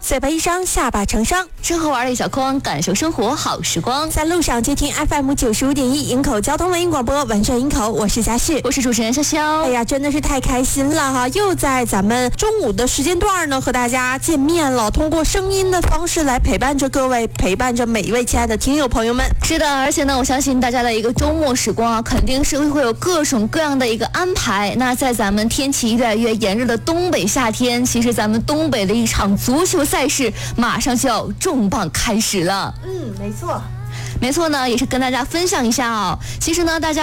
嘴巴一张，下巴成伤。 吃喝玩乐小框，感受生活好时光。 在路上接听 FM95.1营口交通文艺广播，晚上营口，我是佳旭， 我是主持人潇潇。 哎呀，真的是太开心了哈！又在咱们中午的时间段呢，和大家见面了。通过声音的方式来陪伴着各位，陪伴着每一位亲爱的听友朋友们。 是的，而且呢，我相信大家的一个周末时光啊，肯定是会有各种各样的一个安排。那在咱们天气越来越炎热的东北夏天，其实咱们东北的一场足球赛事马上就要重磅开始了。 没错呢，也是跟大家分享一下哦。其实呢，大家